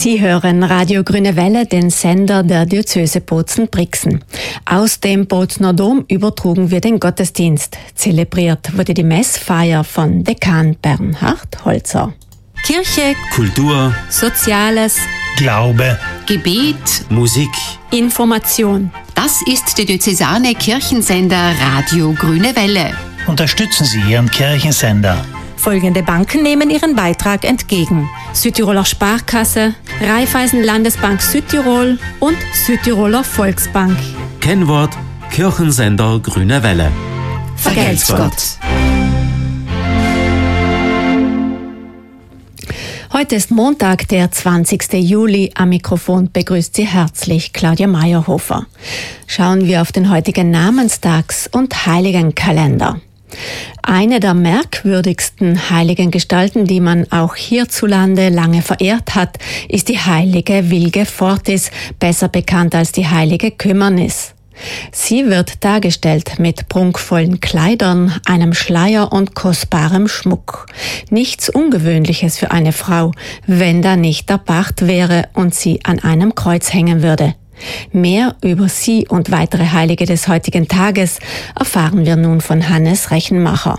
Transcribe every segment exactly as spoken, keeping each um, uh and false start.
Sie hören Radio Grüne Welle, den Sender der Diözese Bozen-Brixen. Aus dem Bozener Dom übertrugen wir den Gottesdienst. Zelebriert wurde die Messfeier von Dekan Bernhard Holzer. Kirche, Kultur, Soziales, Glaube, Gebet, Musik, Information. Das ist der diözesane Kirchensender Radio Grüne Welle. Unterstützen Sie Ihren Kirchensender. Folgende Banken nehmen ihren Beitrag entgegen: Südtiroler Sparkasse, Raiffeisen Landesbank Südtirol und Südtiroler Volksbank. Kennwort Kirchensender Grüne Welle. Vergelt's Gott. Heute ist Montag, der zwanzigsten Juli. Am Mikrofon begrüßt Sie herzlich Claudia Meyerhofer. Schauen wir auf den heutigen Namenstags- und Heiligenkalender. Eine der merkwürdigsten heiligen Gestalten, die man auch hierzulande lange verehrt hat, ist die heilige Wilge Fortis, besser bekannt als die heilige Kümmernis. Sie wird dargestellt mit prunkvollen Kleidern, einem Schleier und kostbarem Schmuck. Nichts Ungewöhnliches für eine Frau, wenn da nicht der Bart wäre und sie an einem Kreuz hängen würde. Mehr über sie und weitere Heilige des heutigen Tages erfahren wir nun von Hannes Rechenmacher.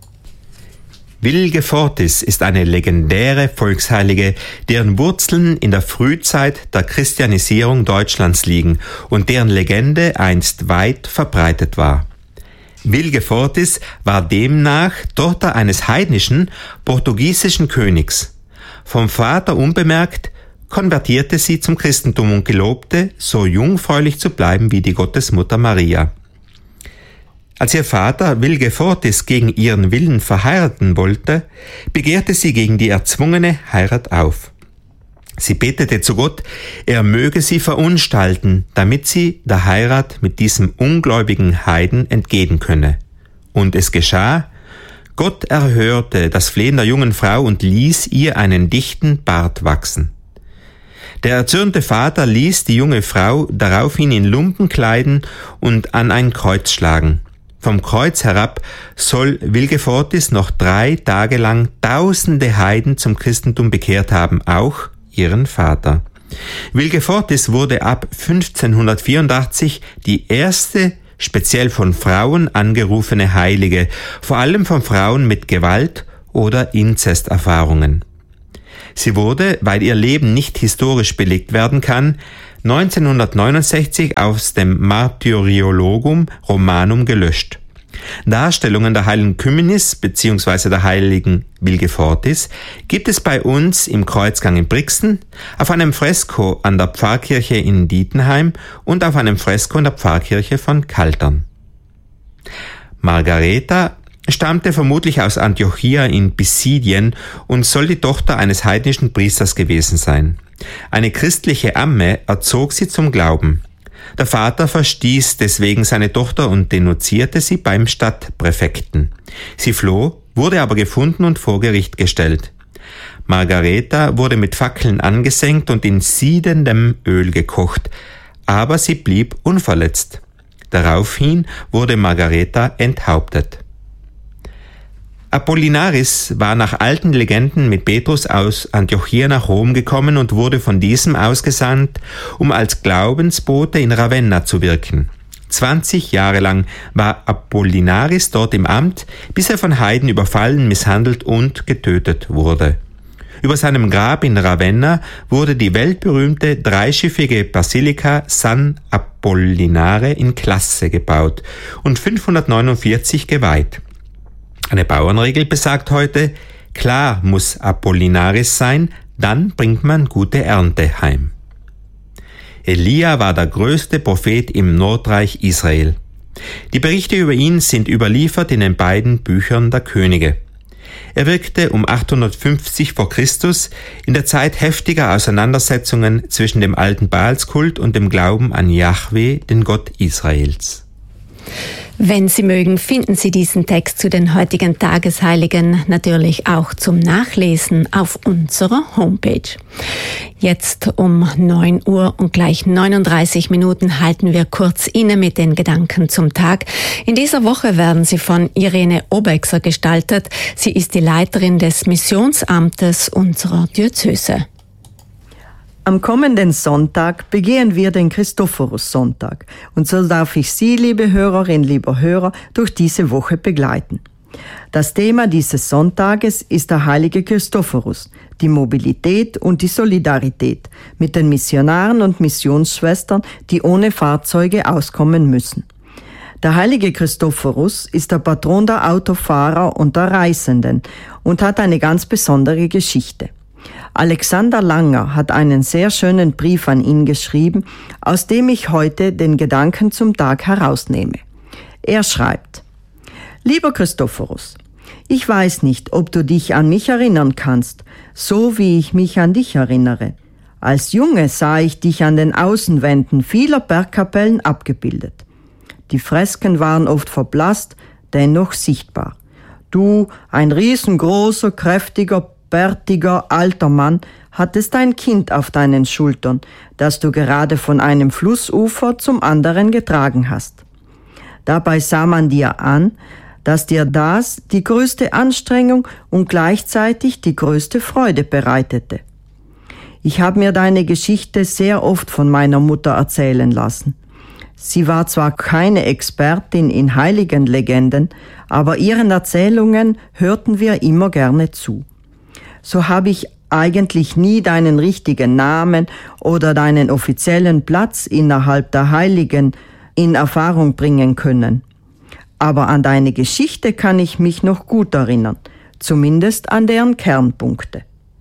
Wilge Fortis ist eine legendäre Volksheilige, deren Wurzeln in der Frühzeit der Christianisierung Deutschlands liegen und deren Legende einst weit verbreitet war. Wilge Fortis war demnach Tochter eines heidnischen portugiesischen Königs. Vom Vater unbemerkt konvertierte sie zum Christentum und gelobte, so jungfräulich zu bleiben wie die Gottesmutter Maria. Als ihr Vater Wilge Fortis gegen ihren Willen verheiraten wollte, begehrte sie gegen die erzwungene Heirat auf. Sie betete zu Gott, er möge sie verunstalten, damit sie der Heirat mit diesem ungläubigen Heiden entgehen könne. Und es geschah. Gott erhörte das Flehen der jungen Frau und ließ ihr einen dichten Bart wachsen. Der erzürnte Vater ließ die junge Frau daraufhin in Lumpen kleiden und an ein Kreuz schlagen. Vom Kreuz herab soll Wilge Fortis noch drei Tage lang tausende Heiden zum Christentum bekehrt haben, auch ihren Vater. Wilge Fortis wurde ab fünfzehnhundertvierundachtzig die erste speziell von Frauen angerufene Heilige, vor allem von Frauen mit Gewalt- oder Inzesterfahrungen. Sie wurde, weil ihr Leben nicht historisch belegt werden kann, neunzehnhundertneunundsechzig aus dem Martyrologum Romanum gelöscht. Darstellungen der heiligen Kümmernis bzw. der heiligen Wilge Fortis gibt es bei uns im Kreuzgang in Brixen, auf einem Fresko an der Pfarrkirche in Dietenheim und auf einem Fresko in der Pfarrkirche von Kaltern. Margareta stammte vermutlich aus Antiochia in Pisidien und soll die Tochter eines heidnischen Priesters gewesen sein. Eine christliche Amme erzog sie zum Glauben. Der Vater verstieß deswegen seine Tochter und denunzierte sie beim Stadtpräfekten. Sie floh, wurde aber gefunden und vor Gericht gestellt. Margareta wurde mit Fackeln angesenkt und in siedendem Öl gekocht, aber sie blieb unverletzt. Daraufhin wurde Margareta enthauptet. Apollinaris war nach alten Legenden mit Petrus aus Antiochia nach Rom gekommen und wurde von diesem ausgesandt, um als Glaubensbote in Ravenna zu wirken. Zwanzig Jahre lang war Apollinaris dort im Amt, bis er von Heiden überfallen, misshandelt und getötet wurde. Über seinem Grab in Ravenna wurde die weltberühmte dreischiffige Basilika San Apollinare in Klasse gebaut und fünfhundertneunundvierzig geweiht. Eine Bauernregel besagt heute, klar muss Apollinaris sein, dann bringt man gute Ernte heim. Elia war der größte Prophet im Nordreich Israel. Die Berichte über ihn sind überliefert in den beiden Büchern der Könige. Er wirkte um achthundertfünfzig vor Christus in der Zeit heftiger Auseinandersetzungen zwischen dem alten Baalskult und dem Glauben an Jahwe, den Gott Israels. Wenn Sie mögen, finden Sie diesen Text zu den heutigen Tagesheiligen natürlich auch zum Nachlesen auf unserer Homepage. Jetzt um neun Uhr und gleich neununddreißig Minuten halten wir kurz inne mit den Gedanken zum Tag. In dieser Woche werden sie von Irene Obexer gestaltet. Sie ist die Leiterin des Missionsamtes unserer Diözese. Am kommenden Sonntag begehen wir den Christophorus-Sonntag und so darf ich Sie, liebe Hörerin, lieber Hörer, durch diese Woche begleiten. Das Thema dieses Sonntages ist der heilige Christophorus, die Mobilität und die Solidarität mit den Missionaren und Missionsschwestern, die ohne Fahrzeuge auskommen müssen. Der heilige Christophorus ist der Patron der Autofahrer und der Reisenden und hat eine ganz besondere Geschichte. Alexander Langer hat einen sehr schönen Brief an ihn geschrieben, aus dem ich heute den Gedanken zum Tag herausnehme. Er schreibt: Lieber Christophorus, ich weiß nicht, ob du dich an mich erinnern kannst, so wie ich mich an dich erinnere. Als Junge sah ich dich an den Außenwänden vieler Bergkapellen abgebildet. Die Fresken waren oft verblasst, dennoch sichtbar. Du, ein riesengroßer, kräftiger, bärtiger, alter Mann, hattest ein Kind auf deinen Schultern, das du gerade von einem Flussufer zum anderen getragen hast. Dabei sah man dir an, dass dir das die größte Anstrengung und gleichzeitig die größte Freude bereitete. Ich habe mir deine Geschichte sehr oft von meiner Mutter erzählen lassen. Sie war zwar keine Expertin in Heiligenlegenden, aber ihren Erzählungen hörten wir immer gerne zu. So habe ich eigentlich nie deinen richtigen Namen oder deinen offiziellen Platz innerhalb der Heiligen in Erfahrung bringen können. Aber an deine Geschichte kann ich mich noch gut erinnern, zumindest an deren Kernpunkte.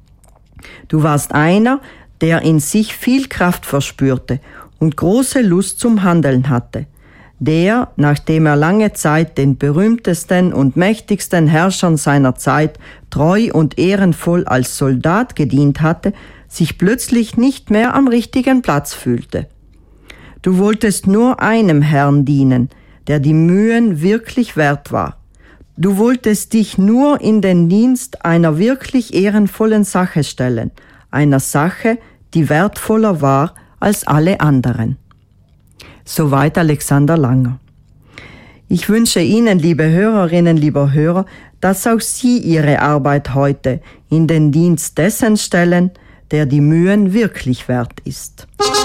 Du warst einer, der in sich viel Kraft verspürte und große Lust zum Handeln hatte, der, nachdem er lange Zeit den berühmtesten und mächtigsten Herrschern seiner Zeit treu und ehrenvoll als Soldat gedient hatte, sich plötzlich nicht mehr am richtigen Platz fühlte. Du wolltest nur einem Herrn dienen, der die Mühen wirklich wert war. Du wolltest dich nur in den Dienst einer wirklich ehrenvollen Sache stellen, einer Sache, die wertvoller war als alle anderen. Soweit Alexander Langer. Ich wünsche Ihnen, liebe Hörerinnen, lieber Hörer, dass auch Sie Ihre Arbeit heute in den Dienst dessen stellen, der die Mühen wirklich wert ist.